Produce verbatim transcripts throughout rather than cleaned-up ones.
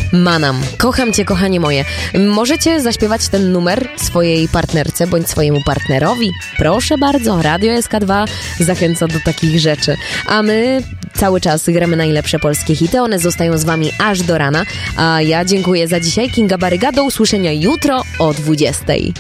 Manam. Kocham cię, kochanie moje. Możecie zaśpiewać ten numer swojej partnerce bądź swojemu partnerowi? Proszę bardzo, Radio S K dwa zachęca do takich rzeczy. A my cały czas gramy najlepsze polskie hity. One zostają z wami aż do rana. A ja dziękuję za dzisiaj. Kinga Baryga. Do usłyszenia jutro o dwudziestej.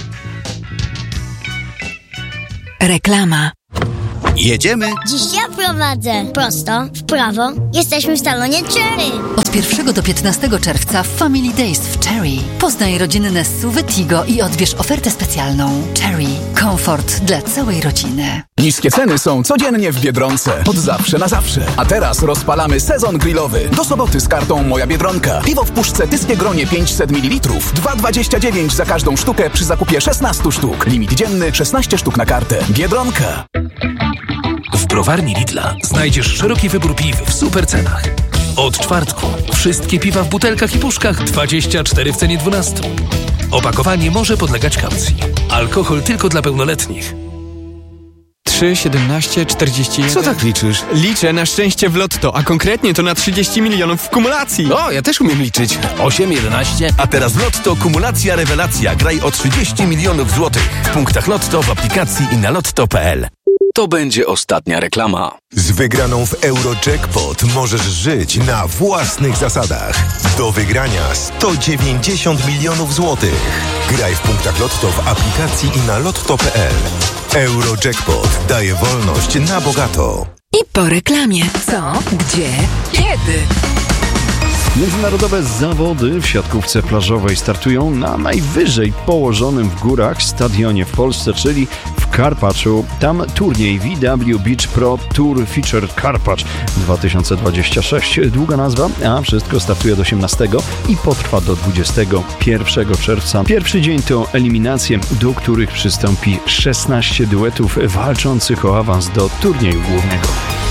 Reklama. Jedziemy? Dziś ja prowadzę. Prosto, w prawo. Jesteśmy w salonie Cherry. Od pierwszego do piętnastego czerwca Family Days w Cherry. Poznaj rodzinne S U V Tigo i odbierz ofertę specjalną. Cherry. Komfort dla całej rodziny. Niskie ceny są codziennie w Biedronce. Od zawsze na zawsze. A teraz rozpalamy sezon grillowy. Do soboty z kartą Moja Biedronka. Piwo w puszce Tyskie Gronie pięćset mililitrów. dwa dwadzieścia dziewięć za każdą sztukę przy zakupie szesnaście sztuk. Limit dzienny szesnaście sztuk na kartę. Biedronka. W browarni Lidla znajdziesz szeroki wybór piw w super cenach. Od czwartku wszystkie piwa w butelkach i puszkach dwadzieścia cztery w cenie dwunastu. Opakowanie może podlegać kaucji. Alkohol tylko dla pełnoletnich. trzy, siedemnaście, czterdzieści jeden. Co tak liczysz? Liczę na szczęście w lotto, a konkretnie to na trzydzieści milionów w kumulacji. O, ja też umiem liczyć. osiem, jedenaście. A teraz Lotto Kumulacja Rewelacja. Graj o trzydzieści milionów złotych. W punktach Lotto, w aplikacji i na lotto kropka p l. To będzie ostatnia reklama. Z wygraną w Eurojackpot możesz żyć na własnych zasadach. Do wygrania sto dziewięćdziesiąt milionów złotych. Graj w punktach Lotto w aplikacji i na lotto kropka p l. Eurojackpot daje wolność na bogato. I po reklamie. Co? Gdzie? Kiedy? Międzynarodowe zawody w siatkówce plażowej startują na najwyżej położonym w górach stadionie w Polsce, czyli w Karpaczu. Tam turniej V W Beach Pro Tour Featured Karpacz dwa tysiące dwadzieścia sześć. Długa nazwa, a wszystko startuje do osiemnastego i potrwa do dwudziestego pierwszego czerwca. Pierwszy dzień to eliminacje, do których przystąpi szesnaście duetów walczących o awans do turnieju głównego.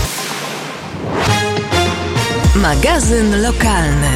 Magazyn lokalny.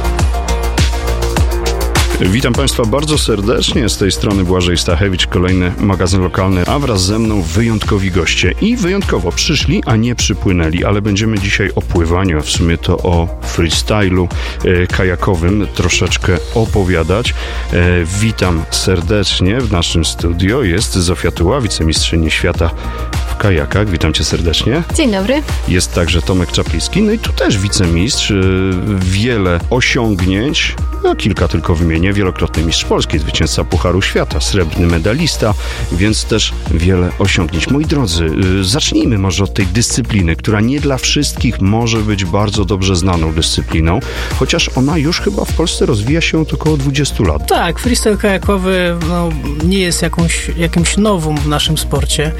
Witam Państwa bardzo serdecznie, z tej strony Błażej Stachewicz, kolejny magazyn lokalny, a wraz ze mną wyjątkowi goście. I wyjątkowo przyszli, a nie przypłynęli, ale będziemy dzisiaj o pływaniu, a w sumie to o freestylu e, kajakowym troszeczkę opowiadać. E, witam serdecznie, w naszym studio jest Zofia Tuła, wicemistrzyni świata w kajakach. Witam Cię serdecznie. Dzień dobry. Jest także Tomek Czapliński, no i tu też wicemistrz, e, wiele osiągnięć, no kilka tylko wymienię. Wielokrotny mistrz Polski, zwycięzca Pucharu Świata, srebrny medalista, więc też wiele osiągnięć. Moi drodzy, zacznijmy może od tej dyscypliny, która nie dla wszystkich może być bardzo dobrze znaną dyscypliną, chociaż ona już chyba w Polsce rozwija się od około dwudziestu lat. Tak, freestyle kajakowy no, nie jest jakąś, jakimś nowum w naszym sporcie.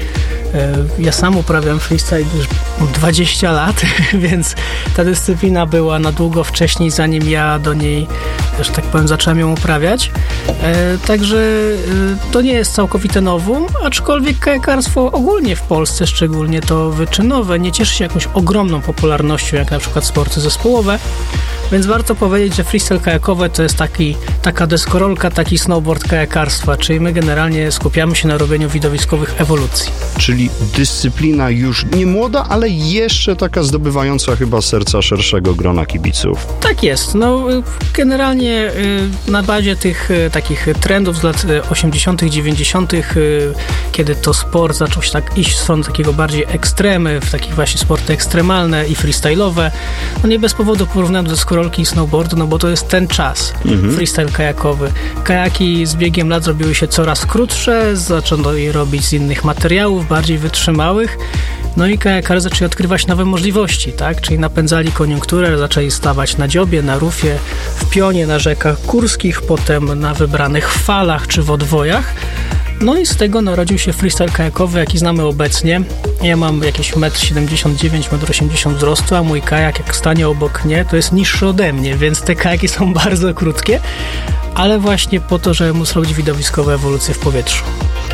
Ja sam uprawiam freestyle już dwadzieścia lat, więc ta dyscyplina była na długo wcześniej, zanim ja do niej, że tak powiem, zacząłem ją uprawiać. E, także e, to nie jest całkowite nowum, aczkolwiek kajakarstwo ogólnie w Polsce, szczególnie to wyczynowe, nie cieszy się jakąś ogromną popularnością, jak na przykład sporty zespołowe. Więc warto powiedzieć, że freestyle kajakowe to jest taki, taka deskorolka, taki snowboard kajakarstwa, czyli my generalnie skupiamy się na robieniu widowiskowych ewolucji. Czyli dyscyplina już nie młoda, ale jeszcze taka zdobywająca chyba serca szerszego grona kibiców. Tak jest. No, generalnie na bazie tych takich trendów z lat osiemdziesiątych, dziewięćdziesiątych, kiedy to sport zaczął się tak iść w stronę takiego bardziej ekstremy, w takich właśnie sporty ekstremalne i freestyle'owe, no nie bez powodu porównałem do deskorolki i snowboardu, no bo to jest ten czas, mhm. freestyle kajakowy. Kajaki z biegiem lat zrobiły się coraz krótsze, zaczęto je robić z innych materiałów, bardziej wytrzymałych, no i kajakarze zaczęli odkrywać nowe możliwości, tak? Czyli napędzali koniunkturę, zaczęli stawać na dziobie, na rufie, w pionie, na rzekach górskich, potem na wybranych falach czy w odwojach. No i z tego narodził się freestyle kajakowy, jaki znamy obecnie. Ja mam jakieś metr siedemdziesiąt dziewięć, metr osiemdziesiąt wzrostu, a mój kajak, jak stanie obok mnie, to jest niższy ode mnie, więc te kajaki są bardzo krótkie, ale właśnie po to, żeby móc robić widowiskowe ewolucje w powietrzu.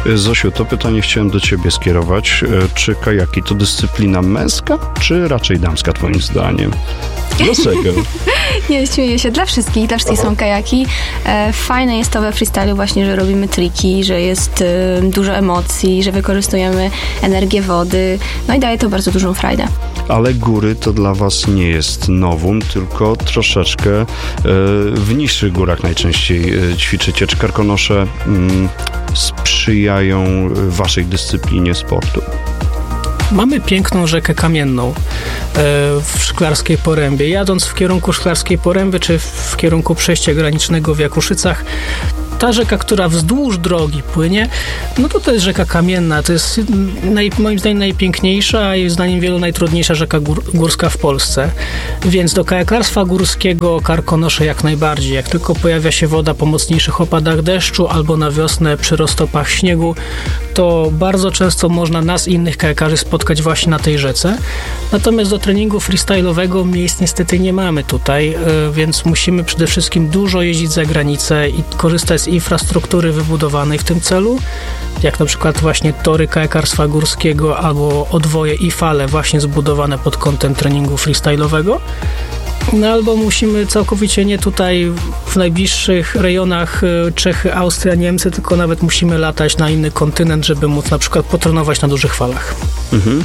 Zosiu, to pytanie chciałem do ciebie skierować. Czy kajaki to dyscyplina męska, czy raczej damska twoim zdaniem? Dlaczego? Nie, śmieję się. Dla wszystkich, dla wszystkich są kajaki. E, fajne jest to we freestylu właśnie, że robimy triki, że jest e, dużo emocji, że wykorzystujemy energię wody. No i daje to bardzo dużą frajdę. Ale góry to dla was nie jest nowum, tylko troszeczkę e, w niższych górach najczęściej e, ćwiczycie. Czy Karkonosze mm, sprzyjają waszej dyscyplinie sportu? Mamy piękną rzekę kamienną w Szklarskiej Porębie. Jadąc w kierunku Szklarskiej Poręby, czy w kierunku przejścia granicznego w Jakuszycach, ta rzeka, która wzdłuż drogi płynie, no to to jest rzeka kamienna. To jest naj, moim zdaniem najpiękniejsza, a jej zdaniem wielu najtrudniejsza rzeka gór, górska w Polsce. Więc do kajakarstwa górskiego Karkonosze jak najbardziej. Jak tylko pojawia się woda po mocniejszych opadach deszczu albo na wiosnę przy roztopach śniegu, to bardzo często można nas i innych kajakarzy spotkać właśnie na tej rzece. Natomiast do treningu freestylowego miejsc niestety nie mamy tutaj, więc musimy przede wszystkim dużo jeździć za granicę i korzystać z infrastruktury wybudowanej w tym celu, jak na przykład właśnie tory kajakarstwa górskiego albo odwoje i fale właśnie zbudowane pod kątem treningu freestylowego. No albo musimy całkowicie nie tutaj w najbliższych rejonach Czechy, Austria, Niemcy, tylko nawet musimy latać na inny kontynent, żeby móc na przykład potrenować na dużych falach. Mhm.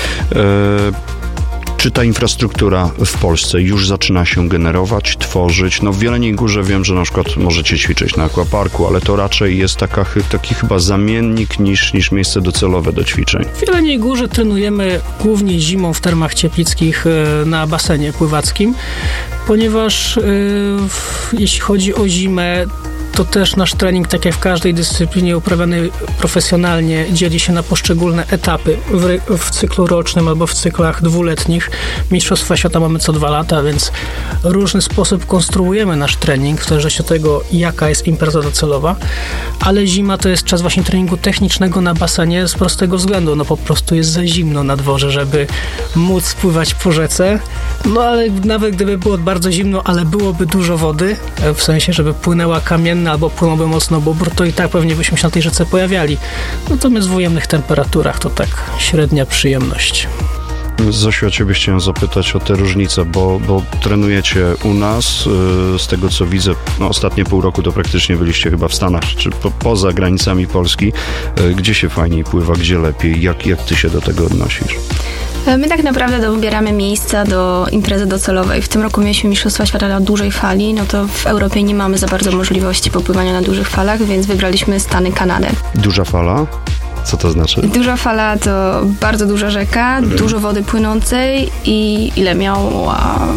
E- Czy ta infrastruktura w Polsce już zaczyna się generować, tworzyć? No w Jeleniej Górze wiem, że na przykład możecie ćwiczyć na aquaparku, ale to raczej jest taka, taki chyba zamiennik niż, niż miejsce docelowe do ćwiczeń. W Jeleniej Górze trenujemy głównie zimą w termach cieplickich na basenie pływackim, ponieważ yy, jeśli chodzi o zimę, to też nasz trening, tak jak w każdej dyscyplinie uprawianej profesjonalnie, dzieli się na poszczególne etapy w, w cyklu rocznym albo w cyklach dwuletnich. Mistrzostwa Świata mamy co dwa lata, więc w różny sposób konstruujemy nasz trening, w zależności od tego, jaka jest impreza docelowa, ale zima to jest czas właśnie treningu technicznego na basenie z prostego względu, no po prostu jest za zimno na dworze, żeby móc pływać po rzece, no ale nawet gdyby było bardzo zimno, ale byłoby dużo wody, w sensie, żeby płynęła kamienna albo płynąłby mocno bóbr, to i tak pewnie byśmy się na tej rzece pojawiali. Natomiast w ujemnych temperaturach to tak średnia przyjemność. Zosiu, ja ciebie chciałem zapytać o te różnice, bo, bo trenujecie u nas, yy, z tego co widzę, no ostatnie pół roku to praktycznie byliście chyba w Stanach, czy po, poza granicami Polski. Yy, gdzie się fajniej pływa, gdzie lepiej? Jak, jak ty się do tego odnosisz? My tak naprawdę dobieramy miejsca do imprezy docelowej. W tym roku mieliśmy Mistrzostwa Świata na dużej fali, no to w Europie nie mamy za bardzo możliwości popływania na dużych falach, więc wybraliśmy Stany, Kanadę. Duża fala? Co to znaczy? Duża fala to bardzo duża rzeka, hmm. dużo wody płynącej i ile miała...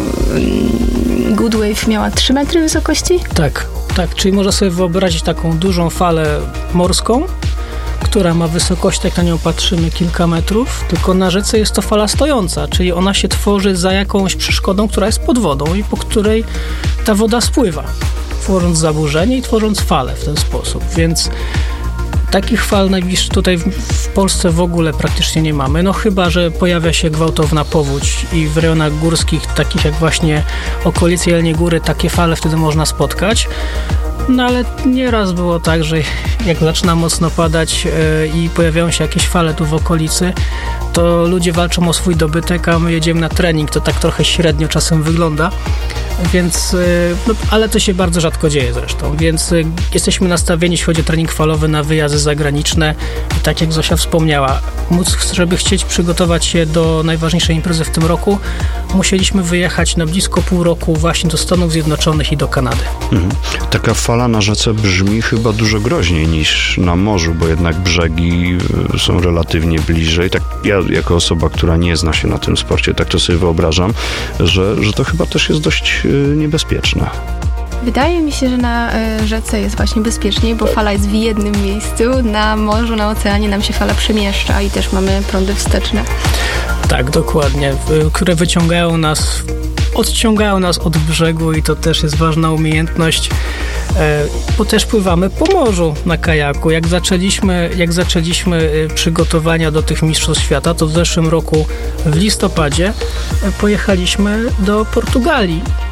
Good Wave miała trzy metry wysokości? Tak, tak, czyli można sobie wyobrazić taką dużą falę morską, która ma wysokość, jak na nią patrzymy, kilka metrów, tylko na rzece jest to fala stojąca, czyli ona się tworzy za jakąś przeszkodą, która jest pod wodą i po której ta woda spływa, tworząc zaburzenie i tworząc falę w ten sposób, więc takich fal najbliższych tutaj w, w Polsce w ogóle praktycznie nie mamy, no chyba że pojawia się gwałtowna powódź i w rejonach górskich, takich jak właśnie okolice Jeleniej Góry, takie fale wtedy można spotkać. No ale nieraz było tak, że jak zaczyna mocno padać yy, i pojawiają się jakieś fale tu w okolicy, to ludzie walczą o swój dobytek, a my jedziemy na trening. To tak trochę średnio czasem wygląda, więc, yy, no, ale to się bardzo rzadko dzieje zresztą, więc yy, jesteśmy nastawieni, jeśli chodzi o trening falowy, na wyjazdy zagraniczne i tak jak Zosia wspomniała, móc, żeby chcieć przygotować się do najważniejszej imprezy w tym roku, musieliśmy wyjechać na blisko pół roku właśnie do Stanów Zjednoczonych i do Kanady. Mhm. Taka fala na rzece brzmi chyba dużo groźniej niż na morzu, bo jednak brzegi są relatywnie bliżej. Tak ja jako osoba, która nie zna się na tym sporcie, tak to sobie wyobrażam, że, że to chyba też jest dość niebezpieczne. Wydaje mi się, że na y, rzece jest właśnie bezpieczniej, bo fala jest w jednym miejscu, na morzu, na oceanie nam się fala przemieszcza i też mamy prądy wsteczne. Tak, dokładnie, y, które wyciągają nas, odciągają nas od brzegu i to też jest ważna umiejętność, y, bo też pływamy po morzu na kajaku. Jak zaczęliśmy, jak zaczęliśmy y, przygotowania do tych Mistrzostw Świata, to w zeszłym roku w listopadzie y, pojechaliśmy do Portugalii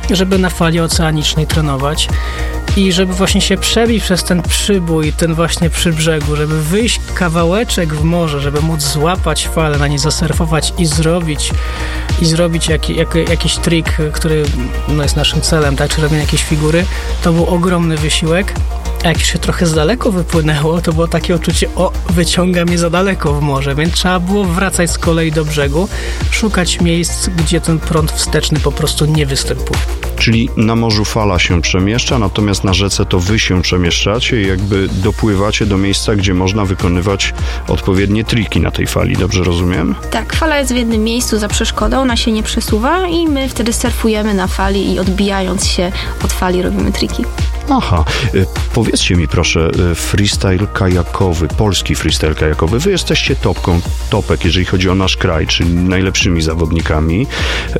żeby na fali oceanicznej trenować i żeby właśnie się przebić przez ten przybój, ten właśnie przy brzegu, żeby wyjść kawałeczek w morze, żeby móc złapać falę, na niej zasurfować i zrobić i zrobić jak, jak, jakiś trik, który no, jest naszym celem, tak, czy robienie jakiejś figury, to był ogromny wysiłek. A jak już się trochę z daleko wypłynęło, to było takie uczucie, o, wyciąga mnie za daleko w morze, więc trzeba było wracać z kolei do brzegu, szukać miejsc, gdzie ten prąd wsteczny po prostu nie występuje. Czyli na morzu fala się przemieszcza, natomiast na rzece to wy się przemieszczacie i jakby dopływacie do miejsca, gdzie można wykonywać odpowiednie triki na tej fali, dobrze rozumiem? Tak, fala jest w jednym miejscu za przeszkodą, ona się nie przesuwa i my wtedy surfujemy na fali i odbijając się od fali robimy triki. Aha, powiedzcie mi proszę, freestyle kajakowy, polski freestyle kajakowy, wy jesteście topką, topek, jeżeli chodzi o nasz kraj, czyli najlepszymi zawodnikami,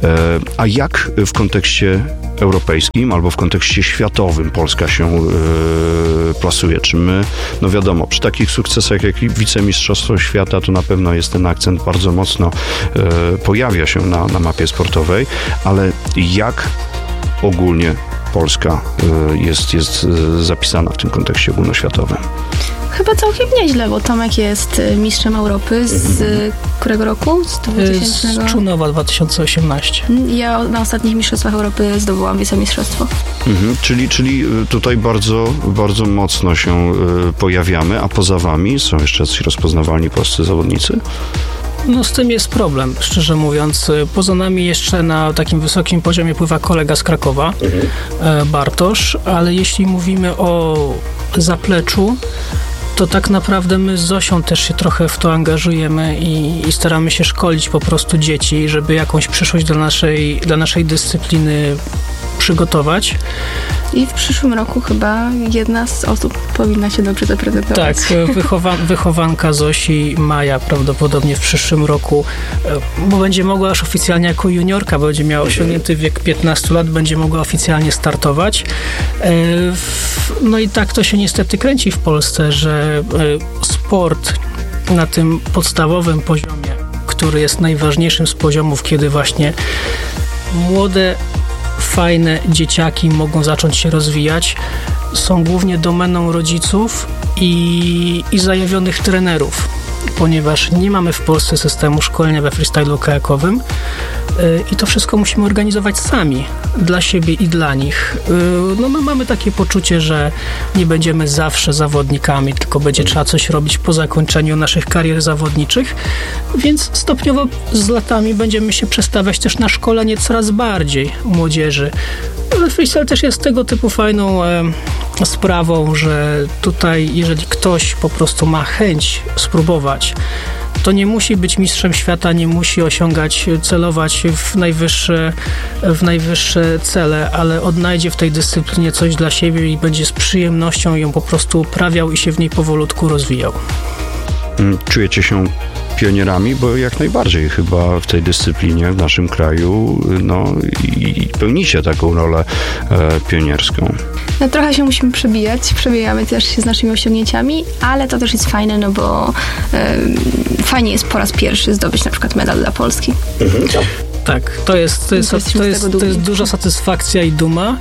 a jak w kontekście europejskim albo w kontekście światowym Polska się plasuje? Czy my, no wiadomo, przy takich sukcesach jak wicemistrzostwo świata, to na pewno jest ten akcent bardzo mocno pojawia się na, na mapie sportowej, ale jak ogólnie Polska jest, jest zapisana w tym kontekście ogólnoświatowym? Chyba całkiem nieźle, bo Tomek jest mistrzem Europy z mhm. którego roku? Z dwutysięcznego? Z Czunowa dwa tysiące osiemnaście. Ja na ostatnich mistrzostwach Europy zdobyłam wicemistrzostwo. Mhm. Czyli, czyli tutaj bardzo, bardzo mocno się pojawiamy, a poza wami są jeszcze jacyś rozpoznawalni polscy zawodnicy? No z tym jest problem, szczerze mówiąc. Poza nami jeszcze na takim wysokim poziomie pływa kolega z Krakowa, mhm. Bartosz, ale jeśli mówimy o zapleczu, to tak naprawdę my z Zosią też się trochę w to angażujemy i, i staramy się szkolić po prostu dzieci, żeby jakąś przyszłość dla naszej, dla naszej dyscypliny przygotować. I w przyszłym roku chyba jedna z osób powinna się dobrze zaprezentować. Tak, wychowa- wychowanka Zosi Maja prawdopodobnie w przyszłym roku, bo będzie mogła już oficjalnie jako juniorka, będzie miała osiągnięty wiek piętnastu lat, będzie mogła oficjalnie startować. No i tak to się niestety kręci w Polsce, że sport na tym podstawowym poziomie, który jest najważniejszym z poziomów, kiedy właśnie młode fajne dzieciaki mogą zacząć się rozwijać, są głównie domeną rodziców i, i zajawionych trenerów, ponieważ nie mamy w Polsce systemu szkolenia we freestylu kajakowym yy, i to wszystko musimy organizować sami, dla siebie i dla nich. Yy, no my mamy takie poczucie, że nie będziemy zawsze zawodnikami, tylko będzie trzeba coś robić po zakończeniu naszych karier zawodniczych, więc stopniowo z latami będziemy się przestawiać też na szkolenie coraz bardziej młodzieży. Ale freestyle też jest tego typu fajną e, sprawą, że tutaj jeżeli ktoś po prostu ma chęć spróbować, to nie musi być mistrzem świata, nie musi osiągać, celować w najwyższe, w najwyższe cele, ale odnajdzie w tej dyscyplinie coś dla siebie i będzie z przyjemnością ją po prostu uprawiał i się w niej powolutku rozwijał. Czujecie się pionierami, bo jak najbardziej chyba w tej dyscyplinie w naszym kraju no i, i pełnicie taką rolę e, pionierską. No trochę się musimy przebijać, przebijamy też się z naszymi osiągnięciami, ale to też jest fajne, no bo e, fajnie jest po raz pierwszy zdobyć na przykład medal dla Polski. Mhm. Tak, to jest, to jest, to jest, to jest, to jest duża satysfakcja i duma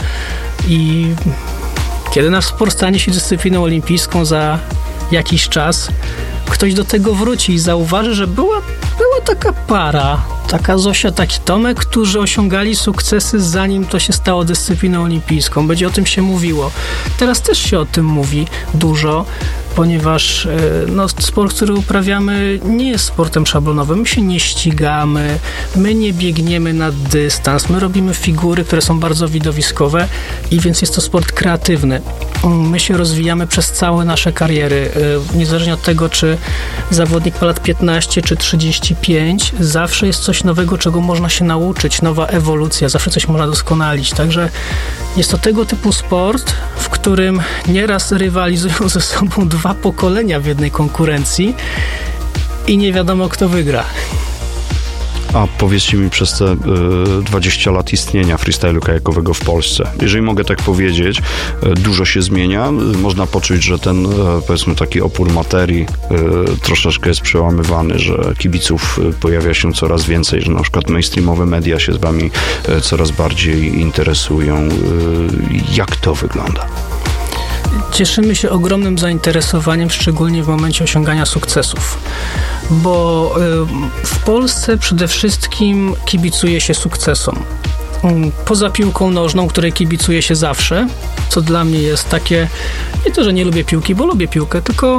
i kiedy nasz sport stanie się dyscypliną olimpijską za jakiś czas, ktoś do tego wróci i zauważy, że była, była taka para, taka Zosia, taki Tomek, którzy osiągali sukcesy zanim to się stało dyscypliną olimpijską. Będzie o tym się mówiło. Teraz też się o tym mówi dużo, ponieważ no, sport, który uprawiamy, nie jest sportem szablonowym. My się nie ścigamy, my nie biegniemy na dystans, my robimy figury, które są bardzo widowiskowe i więc jest to sport kreatywny. My się rozwijamy przez całe nasze kariery. Niezależnie od tego, czy zawodnik ma lat piętnaście czy trzydzieści pięć, zawsze jest coś nowego, czego można się nauczyć, nowa ewolucja, zawsze coś można doskonalić. Także jest to tego typu sport, w którym nieraz rywalizują ze sobą dwa pokolenia w jednej konkurencji i nie wiadomo, kto wygra. A powiedzcie mi, przez te y, dwadzieścia lat istnienia freestylu kajakowego w Polsce, jeżeli mogę tak powiedzieć, y, dużo się zmienia. Y, można poczuć, że ten, y, powiedzmy, taki opór materii y, troszeczkę jest przełamywany, że kibiców y, pojawia się coraz więcej, że na przykład mainstreamowe media się z wami y, coraz bardziej interesują. Y, jak to wygląda? Cieszymy się ogromnym zainteresowaniem, szczególnie w momencie osiągania sukcesów, bo w Polsce przede wszystkim kibicuje się sukcesom. Poza piłką nożną, której kibicuje się zawsze, co dla mnie jest takie, nie to, że nie lubię piłki, bo lubię piłkę, tylko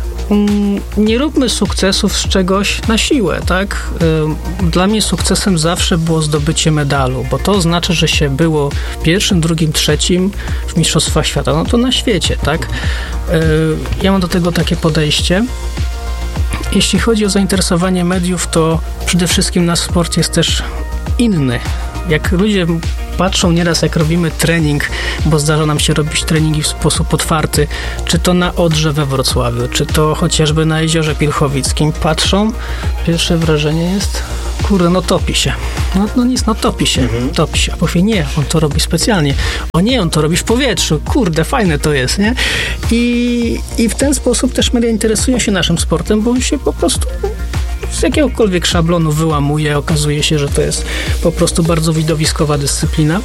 nie róbmy sukcesów z czegoś na siłę, tak? Dla mnie sukcesem zawsze było zdobycie medalu, bo to oznacza, że się było pierwszym, drugim, trzecim w Mistrzostwach Świata. No to na świecie, tak? Ja mam do tego takie podejście. Jeśli chodzi o zainteresowanie mediów, to przede wszystkim nasz sport jest też inny. Jak ludzie patrzą nieraz, jak robimy trening, bo zdarza nam się robić treningi w sposób otwarty, czy to na Odrze we Wrocławiu, czy to chociażby na Jeziorze Pilchowickim, patrzą, pierwsze wrażenie jest, kurde, no topi się. No, no nic, no topi się, mhm. topi się. A po chwili, nie, on to robi specjalnie. O nie, on to robi w powietrzu. Kurde, fajne to jest, nie? I, i w ten sposób też media interesują się naszym sportem, bo on się po prostu z jakiegokolwiek szablonu wyłamuje. Okazuje się, że to jest po prostu bardzo widowiskowa dyscyplina.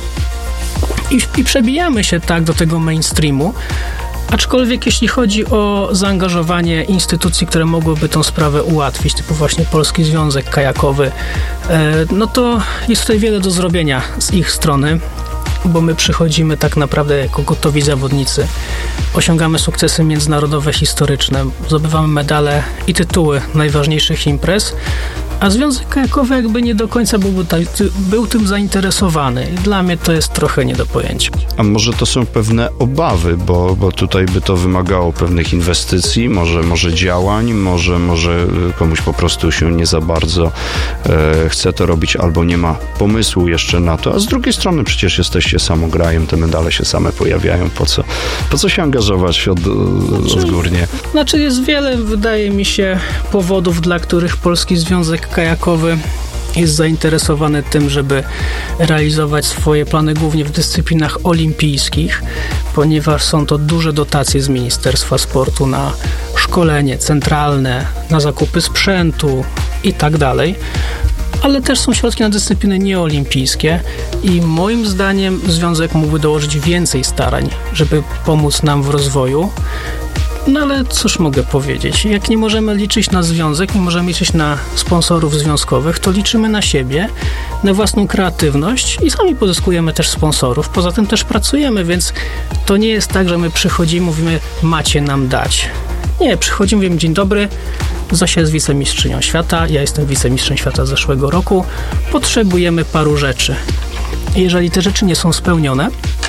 I, i przebijamy się tak do tego mainstreamu. Aczkolwiek jeśli chodzi o zaangażowanie instytucji, które mogłyby tą sprawę ułatwić, typu właśnie Polski Związek Kajakowy, no to jest tutaj wiele do zrobienia z ich strony, bo my przychodzimy tak naprawdę jako gotowi zawodnicy. Osiągamy sukcesy międzynarodowe, historyczne, zdobywamy medale i tytuły najważniejszych imprez, a Związek Kajakowy jakby nie do końca był, był tym zainteresowany. I dla mnie to jest trochę nie do pojęcia. A może to są pewne obawy, bo, bo tutaj by to wymagało pewnych inwestycji, może, może działań, może, może komuś po prostu się nie za bardzo e, chce to robić, albo nie ma pomysłu jeszcze na to, a z drugiej strony przecież jesteście samograjem, te medale się same pojawiają, po co, po co się angażować od, odgórnie? Znaczy jest wiele, wydaje mi się, powodów, dla których Polski Związek Kajakowy jest zainteresowany tym, żeby realizować swoje plany głównie w dyscyplinach olimpijskich, ponieważ są to duże dotacje z Ministerstwa Sportu na szkolenie centralne, na zakupy sprzętu i tak dalej. Ale też są środki na dyscypliny nieolimpijskie i moim zdaniem Związek mógłby dołożyć więcej starań, żeby pomóc nam w rozwoju. No ale cóż mogę powiedzieć? Jak nie możemy liczyć na związek, nie możemy liczyć na sponsorów związkowych, to liczymy na siebie, na własną kreatywność i sami pozyskujemy też sponsorów. Poza tym też pracujemy, więc to nie jest tak, że my przychodzimy, mówimy, macie nam dać. Nie, przychodzimy, mówimy, dzień dobry, Zosia jest wicemistrzynią świata, ja jestem wicemistrzem świata z zeszłego roku, potrzebujemy paru rzeczy. I jeżeli te rzeczy nie są spełnione,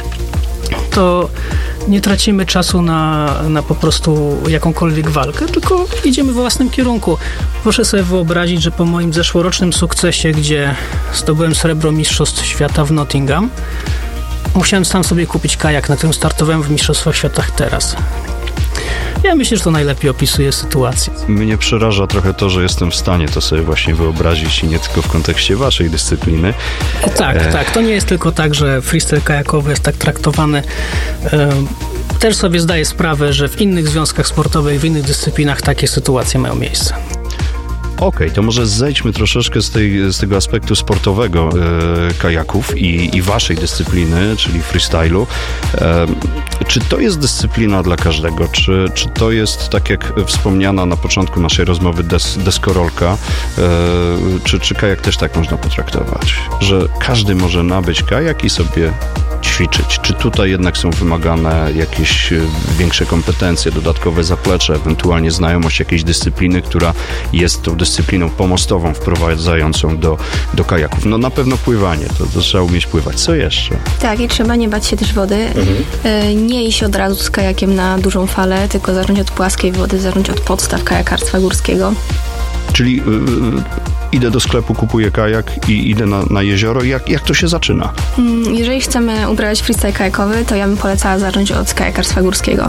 to nie tracimy czasu na, na po prostu jakąkolwiek walkę, tylko idziemy w własnym kierunku. Proszę sobie wyobrazić, że po moim zeszłorocznym sukcesie, gdzie zdobyłem srebro Mistrzostw Świata w Nottingham, musiałem sam sobie kupić kajak, na którym startowałem w Mistrzostwach Świata teraz. Ja myślę, że to najlepiej opisuje sytuację. Mnie przeraża trochę to, że jestem w stanie to sobie właśnie wyobrazić i nie tylko w kontekście waszej dyscypliny. Tak, e... tak. To nie jest tylko tak, że freestyle kajakowy jest tak traktowany. E... Też sobie zdaję sprawę, że w innych związkach sportowych, w innych dyscyplinach takie sytuacje mają miejsce. Okej, okay, to może zejdźmy troszeczkę z, tej, z tego aspektu sportowego e, kajaków i, i waszej dyscypliny, czyli freestylu. E, czy to jest dyscyplina dla każdego? Czy, czy to jest, tak jak wspomniana na początku naszej rozmowy, des, deskorolka? E, czy, czy kajak też tak można potraktować? Że każdy może nabyć kajak i sobie ćwiczyć? Czy tutaj jednak są wymagane jakieś większe kompetencje, dodatkowe zaplecze, ewentualnie znajomość jakiejś dyscypliny, która jest tą dyscypliną pomostową wprowadzającą do, do kajaków? No na pewno pływanie, to, to trzeba umieć pływać. Co jeszcze? Tak, i trzeba nie bać się też wody. Mhm. Nie iść od razu z kajakiem na dużą falę, tylko zacząć od płaskiej wody, zacząć od podstaw kajakarstwa górskiego. Czyli yy, idę do sklepu, kupuję kajak i idę na, na jezioro. Jak, jak to się zaczyna? Jeżeli chcemy uprawiać freestyle kajakowy, to ja bym polecała zacząć od kajakarstwa górskiego.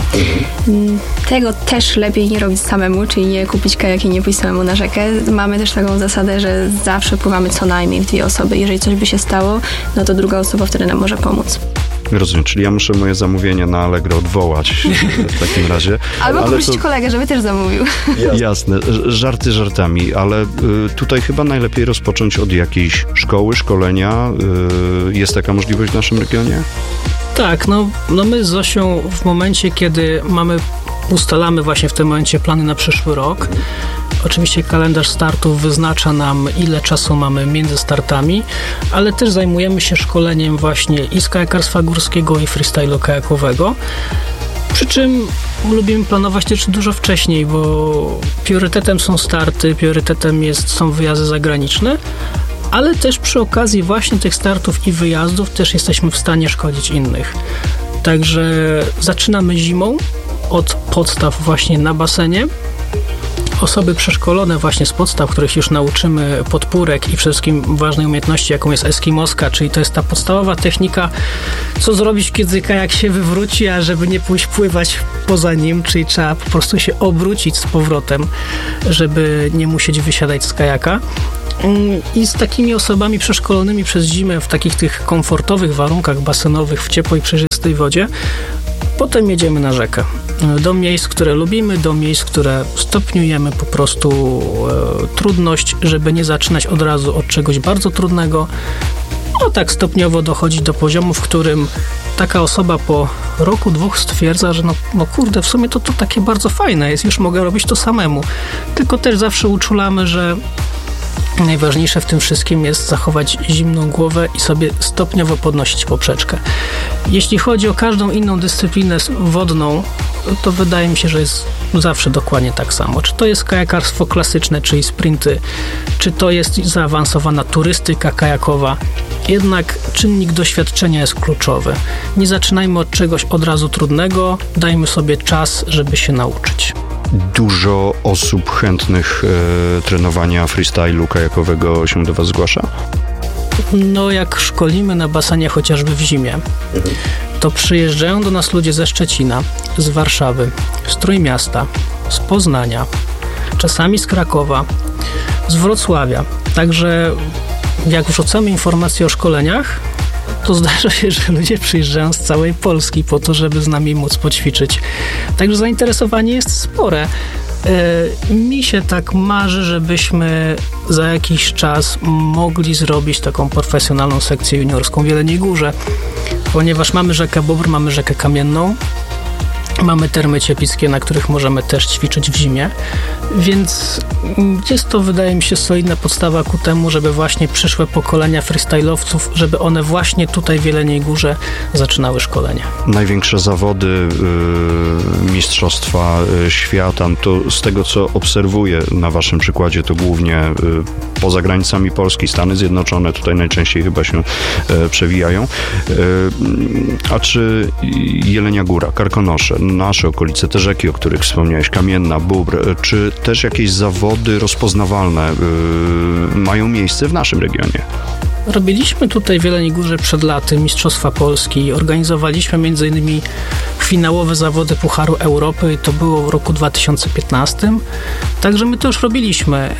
Tego też lepiej nie robić samemu, czyli nie kupić kajak i nie pójść samemu na rzekę. Mamy też taką zasadę, że zawsze pływamy co najmniej w dwie osoby. Jeżeli coś by się stało, no to druga osoba wtedy nam może pomóc. Rozumiem, czyli ja muszę moje zamówienie na Allegro odwołać w takim razie. Albo poprosić to... kolegę, żeby też zamówił. Jasne, żarty żartami, ale y, tutaj chyba najlepiej rozpocząć od jakiejś szkoły, szkolenia. Y, jest taka możliwość w naszym regionie? Tak, no, no my z Zosią w momencie, kiedy mamy, ustalamy właśnie w tym momencie plany na przyszły rok. Oczywiście kalendarz startów wyznacza nam, ile czasu mamy między startami, ale też zajmujemy się szkoleniem właśnie i z kajakarstwa górskiego, i freestylu kajakowego. Przy czym lubimy planować też dużo wcześniej, bo priorytetem są starty, priorytetem jest, są wyjazdy zagraniczne, ale też przy okazji właśnie tych startów i wyjazdów też jesteśmy w stanie szkolić innych. Także zaczynamy zimą od podstaw właśnie na basenie. Osoby przeszkolone właśnie z podstaw, których już nauczymy podpórek i przede wszystkim ważnej umiejętności, jaką jest eskimoska, czyli to jest ta podstawowa technika, co zrobić, kiedy kajak się wywróci, a żeby nie pójść pływać poza nim, czyli trzeba po prostu się obrócić z powrotem, żeby nie musieć wysiadać z kajaka. I z takimi osobami przeszkolonymi przez zimę w takich tych komfortowych warunkach basenowych, w ciepłej, przejrzystej wodzie, potem jedziemy na rzekę. Do miejsc, które lubimy, do miejsc, które stopniujemy po prostu e, trudność, żeby nie zaczynać od razu od czegoś bardzo trudnego. No tak stopniowo dochodzi do poziomu, w którym taka osoba po roku, dwóch stwierdza, że no, no kurde, w sumie to, to takie bardzo fajne jest, już mogę robić to samemu. Tylko też zawsze uczulamy, że najważniejsze w tym wszystkim jest zachować zimną głowę i sobie stopniowo podnosić poprzeczkę. Jeśli chodzi o każdą inną dyscyplinę wodną, to wydaje mi się, że jest zawsze dokładnie tak samo. Czy to jest kajakarstwo klasyczne, czyli sprinty, czy to jest zaawansowana turystyka kajakowa, jednak czynnik doświadczenia jest kluczowy. Nie zaczynajmy od czegoś od razu trudnego, dajmy sobie czas, żeby się nauczyć. Dużo osób chętnych e, trenowania freestylu kajakowego się do Was zgłasza? No jak szkolimy na basenie chociażby w zimie, to przyjeżdżają do nas ludzie ze Szczecina, z Warszawy, z Trójmiasta, z Poznania, czasami z Krakowa, z Wrocławia. Także jak wrzucamy informacje o szkoleniach, to zdarza się, że ludzie przyjeżdżają z całej Polski po to, żeby z nami móc poćwiczyć. Także zainteresowanie jest spore. E, mi się tak marzy, żebyśmy za jakiś czas mogli zrobić taką profesjonalną sekcję juniorską w Jeleniej Górze, ponieważ mamy rzekę Bóbr, mamy rzekę Kamienną, mamy termy cieplickie, na których możemy też ćwiczyć w zimie, więc jest to, wydaje mi się, solidna podstawa ku temu, żeby właśnie przyszłe pokolenia freestylowców, żeby one właśnie tutaj w Jeleniej Górze zaczynały szkolenie. Największe zawody y, Mistrzostwa Świata, to z tego, co obserwuję na Waszym przykładzie, to głównie y, poza granicami Polski, Stany Zjednoczone tutaj najczęściej chyba się y, przewijają. Y, a czy Jelenia Góra, Karkonosze, nasze okolice, te rzeki, o których wspomniałeś, Kamienna, Bóbr, czy też jakieś zawody rozpoznawalne yy, mają miejsce w naszym regionie? Robiliśmy tutaj w Jeleniej Górze przed laty Mistrzostwa Polski. Organizowaliśmy między innymi finałowe zawody Pucharu Europy i to było w roku dwa tysiące piętnastym. Także my to już robiliśmy.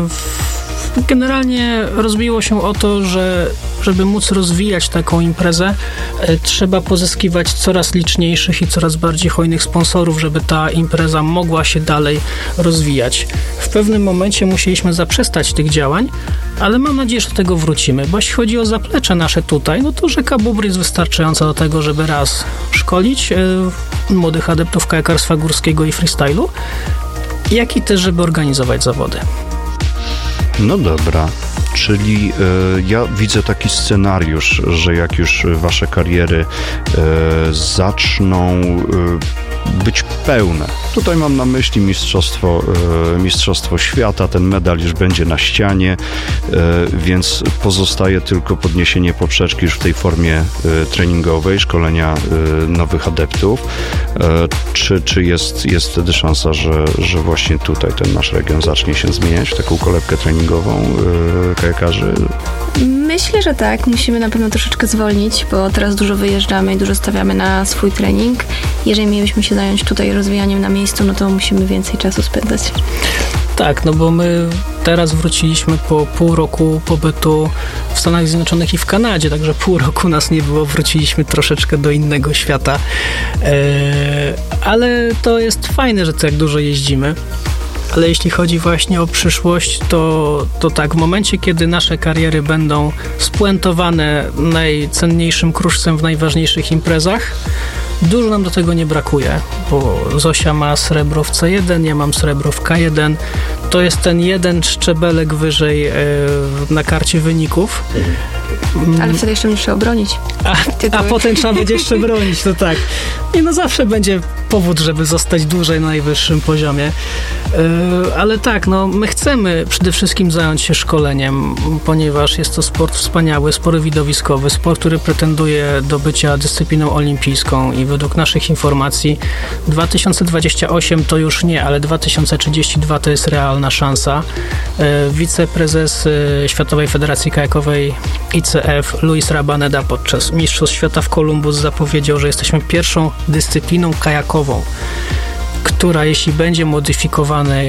Generalnie rozbiło się o to, że żeby móc rozwijać taką imprezę, trzeba pozyskiwać coraz liczniejszych i coraz bardziej hojnych sponsorów, żeby ta impreza mogła się dalej rozwijać. W pewnym momencie musieliśmy zaprzestać tych działań, ale mam nadzieję, że do tego wrócimy, bo jeśli chodzi o zaplecze nasze tutaj, no to rzeka Bóbr jest wystarczająca do tego, żeby raz szkolić e, młodych adeptów kajakarstwa górskiego i freestylu, jak i też, żeby organizować zawody. No dobra, czyli y, ja widzę taki scenariusz, że jak już wasze kariery y, zaczną y, być pełne. Tutaj mam na myśli mistrzostwo, e, mistrzostwo świata, ten medal już będzie na ścianie, e, więc pozostaje tylko podniesienie poprzeczki już w tej formie e, treningowej, szkolenia e, nowych adeptów. E, czy czy jest, jest wtedy szansa, że, że właśnie tutaj ten nasz region zacznie się zmieniać w taką kolebkę treningową e, kajakarzy? Myślę, że tak. Musimy na pewno troszeczkę zwolnić, bo teraz dużo wyjeżdżamy i dużo stawiamy na swój trening. Jeżeli mielibyśmy się zająć tutaj rozwijaniem na miejscu, no to musimy więcej czasu spędzać. Tak, no bo my teraz wróciliśmy po pół roku pobytu w Stanach Zjednoczonych i w Kanadzie, także pół roku nas nie było, wróciliśmy troszeczkę do innego świata. Eee, ale to jest fajne, że tak dużo jeździmy. Ale jeśli chodzi właśnie o przyszłość, to, to tak, w momencie, kiedy nasze kariery będą spuentowane najcenniejszym kruszcem w najważniejszych imprezach, dużo nam do tego nie brakuje, bo Zosia ma srebro w C jeden, ja mam srebro w K jeden. To jest ten jeden szczebelek wyżej e, na karcie wyników. Ale wtedy jeszcze muszę obronić. A, a potem trzeba będzie jeszcze bronić, to tak. I no zawsze będzie powód, żeby zostać dłużej na najwyższym poziomie. Yy, ale tak, no my chcemy przede wszystkim zająć się szkoleniem, ponieważ jest to sport wspaniały, sport widowiskowy, sport, który pretenduje do bycia dyscypliną olimpijską i według naszych informacji dwa tysiące dwudziesty ósmy to już nie, ale dwa tysiące trzydziesty dwa to jest realna szansa. Yy, wiceprezes yy, Światowej Federacji Kajakowej I C F Luis Rabaneda podczas Mistrzostw Świata w Columbus zapowiedział, że jesteśmy pierwszą dyscypliną kajakową, która jeśli będzie modyfikowany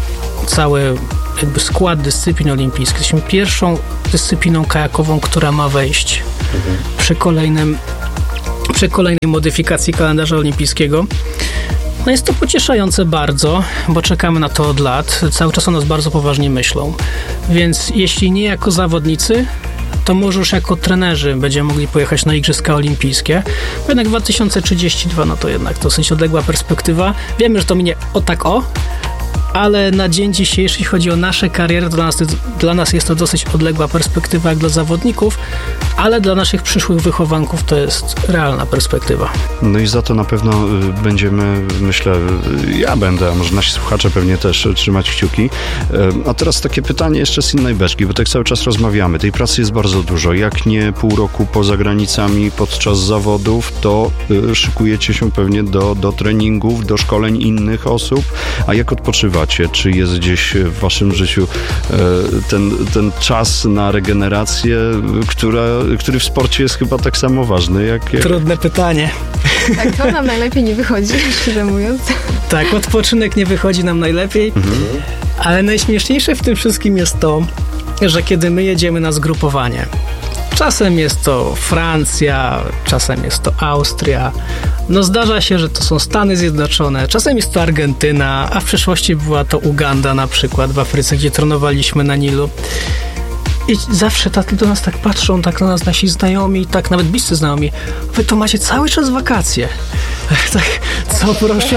cały jakby skład dyscyplin olimpijskich, jesteśmy pierwszą dyscypliną kajakową, która ma wejść mhm. przy kolejnym przy kolejnej modyfikacji kalendarza olimpijskiego. No jest to pocieszające bardzo, bo czekamy na to od lat. Cały czas o nas bardzo poważnie myślą. Więc jeśli nie jako zawodnicy, to może już jako trenerzy będziemy mogli pojechać na Igrzyska Olimpijskie. Bo jednak dwa tysiące trzydziesty dwa, no to jednak dosyć odległa perspektywa. Wiemy, że to minie o tak o, ale na dzień dzisiejszy, jeśli chodzi o nasze kariery, to dla nas, dla nas jest to dosyć odległa perspektywa jak dla zawodników, ale dla naszych przyszłych wychowanków to jest realna perspektywa. No i za to na pewno będziemy, myślę, ja będę, a może nasi słuchacze pewnie też trzymać kciuki. A teraz takie pytanie jeszcze z innej beczki, bo tak cały czas rozmawiamy. Tej pracy jest bardzo dużo. Jak nie pół roku poza granicami podczas zawodów, to szykujecie się pewnie do, do treningów, do szkoleń innych osób. A jak odpoczywacie? Czy jest gdzieś w waszym życiu ten, ten czas na regenerację, która, który w sporcie jest chyba tak samo ważny? Jak, jak... Trudne pytanie. Tak, to nam najlepiej nie wychodzi, szczerze mówiąc. Tak, odpoczynek nie wychodzi nam najlepiej, mhm. ale najśmieszniejsze w tym wszystkim jest to, że kiedy my jedziemy na zgrupowanie, czasem jest to Francja, czasem jest to Austria. No zdarza się, że to są Stany Zjednoczone, czasem jest to Argentyna, a w przeszłości była to Uganda na przykład w Afryce, gdzie trenowaliśmy na Nilu. I zawsze tak do nas tak patrzą, tak na nas nasi znajomi, tak nawet bliscy znajomi. Wy to macie cały czas wakacje. Tak, co proszę?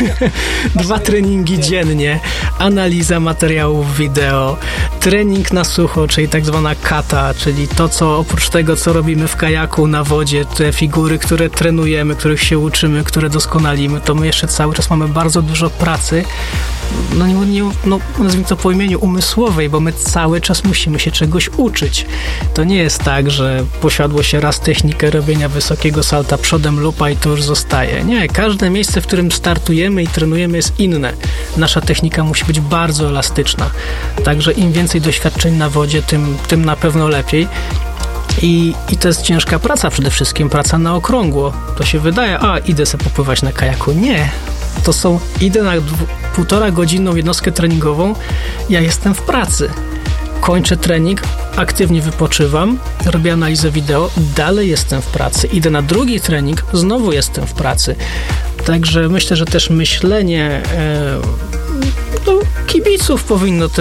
Dwa treningi dziennie, analiza materiałów wideo, trening na sucho, czyli tak zwana kata, czyli to, co oprócz tego, co robimy w kajaku, na wodzie, te figury, które trenujemy, których się uczymy, które doskonalimy, to my jeszcze cały czas mamy bardzo dużo pracy, no, nie, nie, no nazwijmy to po imieniu umysłowej, bo my cały czas musimy się czegoś uczyć. To nie jest tak, że posiadło się raz technikę robienia wysokiego salta przodem lupa i to już zostaje. Nie, każde miejsce, w którym startujemy i trenujemy jest inne. Nasza technika musi być bardzo elastyczna. Także im więcej doświadczeń na wodzie, tym, tym na pewno lepiej. I, I to jest ciężka praca przede wszystkim, praca na okrągło. To się wydaje, a idę sobie popływać na kajaku. Nie. To są, idę na dwu, półtora godzinną jednostkę treningową, ja jestem w pracy. Kończę trening, aktywnie wypoczywam, robię analizę wideo, dalej jestem w pracy. Idę na drugi trening, znowu jestem w pracy. Także myślę, że też myślenie e, no, kibiców powinno też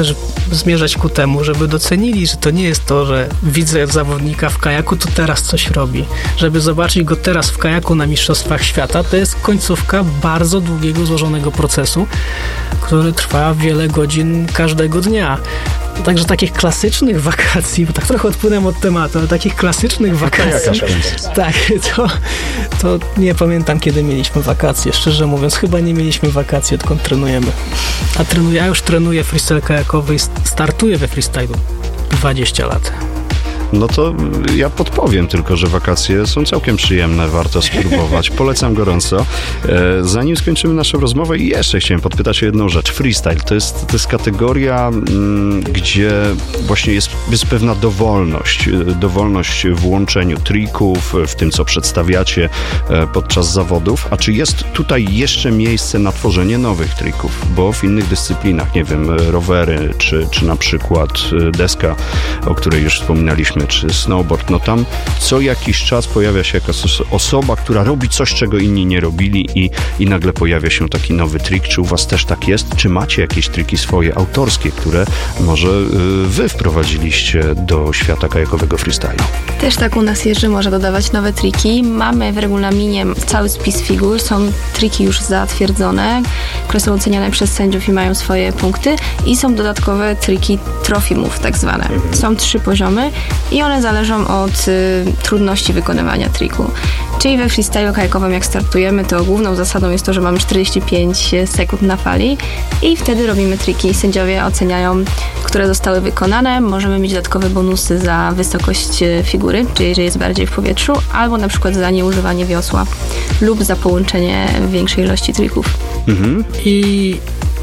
zmierzać ku temu, żeby docenili, że to nie jest to, że widzę zawodnika w kajaku, to teraz coś robi. Żeby zobaczyć go teraz w kajaku na Mistrzostwach Świata, to jest końcówka bardzo długiego, złożonego procesu, który trwa wiele godzin każdego dnia. Także takich klasycznych wakacji, bo tak trochę odpłynąłem od tematu, ale takich klasycznych wakacji, tak, to, to nie pamiętam, kiedy mieliśmy wakacje. Szczerze mówiąc, chyba nie mieliśmy wakacji, odkąd trenujemy. A trenuję, ja już trenuję freestyle kajakowy i startuję we freestylu dwadzieścia lat. No to ja podpowiem tylko, że wakacje są całkiem przyjemne, warto spróbować. Polecam gorąco. E, zanim skończymy naszą rozmowę, i jeszcze chciałem podpytać o jedną rzecz. Freestyle to jest, to jest kategoria, m, gdzie właśnie jest, jest pewna dowolność. Dowolność w łączeniu trików, w tym, co przedstawiacie e, podczas zawodów. A czy jest tutaj jeszcze miejsce na tworzenie nowych trików? Bo w innych dyscyplinach, nie wiem, rowery, czy, czy na przykład deska, o której już wspominaliśmy, czy snowboard, no tam co jakiś czas pojawia się jakaś osoba, która robi coś, czego inni nie robili i, i nagle pojawia się taki nowy trik. Czy u was też tak jest? Czy macie jakieś triki swoje, autorskie, które może y, wy wprowadziliście do świata kajakowego freestylu? Też tak u nas jest, że może dodawać nowe triki. Mamy w regulaminie cały spis figur, są triki już zatwierdzone, które są oceniane przez sędziów i mają swoje punkty i są dodatkowe triki trofimów tak zwane. Są trzy poziomy i one zależą od y, trudności wykonywania triku. Czyli we freestylu kajakowym jak startujemy, to główną zasadą jest to, że mamy czterdzieści pięć sekund na fali i wtedy robimy triki. Sędziowie oceniają, które zostały wykonane. Możemy mieć dodatkowe bonusy za wysokość figury, czyli jeżeli jest bardziej w powietrzu, albo na przykład za nieużywanie wiosła lub za połączenie większej ilości trików. Mhm. I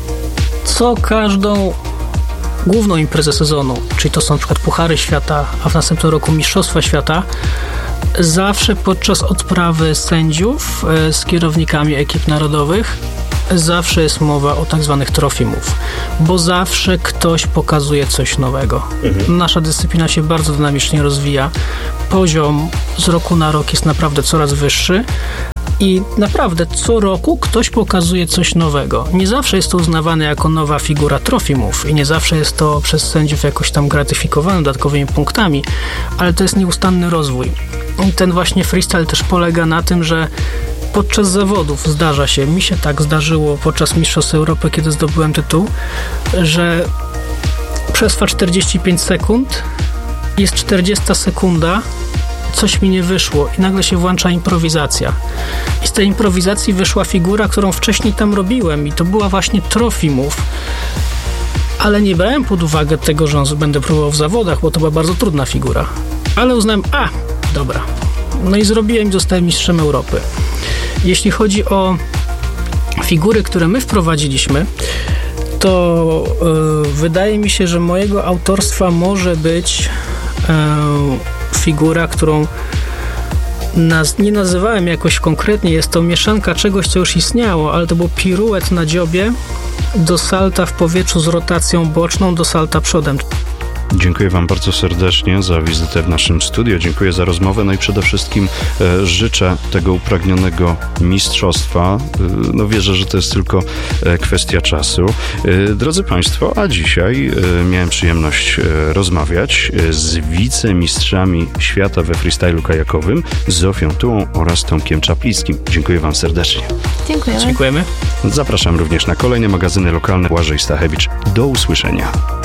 co każdą główną imprezę sezonu, czyli to są na przykład Puchary Świata, a w następnym roku Mistrzostwa Świata, zawsze podczas odprawy sędziów e, z kierownikami ekip narodowych zawsze jest mowa o tak zwanych trofimów, bo zawsze ktoś pokazuje coś nowego. Mhm. Nasza dyscyplina się bardzo dynamicznie rozwija. Poziom z roku na rok jest naprawdę coraz wyższy. I naprawdę co roku ktoś pokazuje coś nowego. Nie zawsze jest to uznawane jako nowa figura trofimów i nie zawsze jest to przez sędziów jakoś tam gratyfikowane dodatkowymi punktami, ale to jest nieustanny rozwój. I ten właśnie freestyle też polega na tym, że podczas zawodów zdarza się, mi się tak zdarzyło podczas Mistrzostw Europy, kiedy zdobyłem tytuł, że przetrwa czterdzieści pięć sekund, jest czterdziesta sekunda, coś mi nie wyszło i nagle się włącza improwizacja. I z tej improwizacji wyszła figura, którą wcześniej tam robiłem i to była właśnie trofimów. Ale nie brałem pod uwagę tego, że będę próbował w zawodach, bo to była bardzo trudna figura. Ale uznałem, a, dobra. No i zrobiłem i zostałem mistrzem Europy. Jeśli chodzi o figury, które my wprowadziliśmy, to yy, wydaje mi się, że mojego autorstwa może być yy, figura, którą naz- nie nazywałem jakoś konkretnie. Jest to mieszanka czegoś, co już istniało, ale to był piruet na dziobie do salta w powietrzu z rotacją boczną do salta przodem. Dziękuję wam bardzo serdecznie za wizytę w naszym studio. Dziękuję za rozmowę. No i przede wszystkim e, życzę tego upragnionego mistrzostwa. E, no wierzę, że to jest tylko e, kwestia czasu. E, drodzy państwo, a dzisiaj e, miałem przyjemność e, rozmawiać e, z wicemistrzami świata we freestylu kajakowym, Zofią Tułą oraz Tomkiem Czaplickim. Dziękuję wam serdecznie. Dziękujemy. Dziękujemy. Zapraszam również na kolejne magazyny lokalne. Błażej Stachewicz. Do usłyszenia.